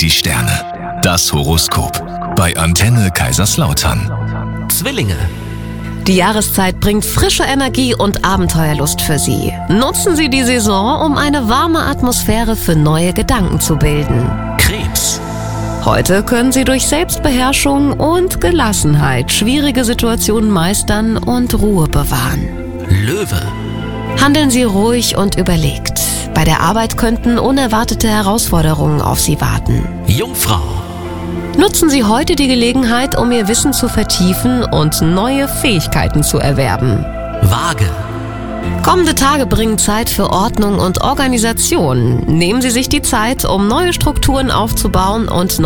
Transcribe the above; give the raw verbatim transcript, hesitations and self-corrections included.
die Sterne. Das Horoskop. Bei Antenne Kaiserslautern. Zwillinge. Die Jahreszeit bringt frische Energie und Abenteuerlust für Sie. Nutzen Sie die Saison, um eine warme Atmosphäre für neue Gedanken zu bilden. Krebs. Heute können Sie durch Selbstbeherrschung und Gelassenheit schwierige Situationen meistern und Ruhe bewahren. Löwe. Handeln Sie ruhig und überlegt. Bei der Arbeit könnten unerwartete Herausforderungen auf Sie warten. Jungfrau. Nutzen Sie heute die Gelegenheit, um Ihr Wissen zu vertiefen und neue Fähigkeiten zu erwerben. Waage. Kommende Tage bringen Zeit für Ordnung und Organisation. Nehmen Sie sich die Zeit, um neue Strukturen aufzubauen und